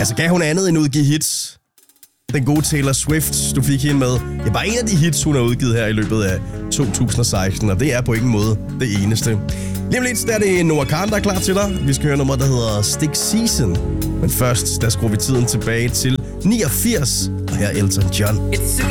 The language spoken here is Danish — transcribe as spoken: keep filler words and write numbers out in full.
Altså, kan hun andet end udgive hits? Den gode Taylor Swift, du fik hende med. Det er bare en af de hits, hun har udgivet her i løbet af to tusind og seksten, og det er på ingen måde det eneste. Lige om lidt, der er det Noah Kahan, der er klar til dig. Vi skal høre nummer, der hedder Stick Season. Men først, der skruer vi tiden tilbage til niogfirs, og her er Elton John. It's